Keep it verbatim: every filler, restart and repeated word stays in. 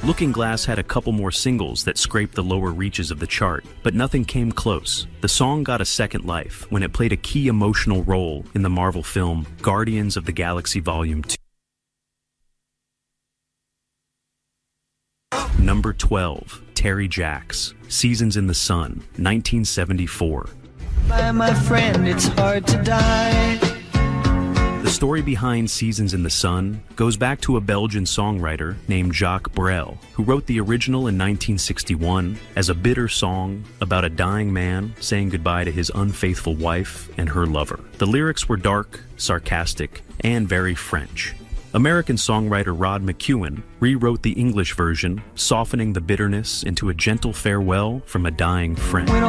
Looking Glass had a couple more singles that scraped the lower reaches of the chart, but nothing came close. The song got a second life when it played a key emotional role in the Marvel film Guardians of the Galaxy Volume two. Number twelve, Terry Jacks, Seasons in the Sun, nineteen seventy-four. By my friend, it's hard to die. The story behind Seasons in the Sun goes back to a Belgian songwriter named Jacques Brel, who wrote the original in nineteen sixty-one as a bitter song about a dying man saying goodbye to his unfaithful wife and her lover. The lyrics were dark, sarcastic, and very French. American songwriter Rod McEwen rewrote the English version, softening the bitterness into a gentle farewell from a dying friend.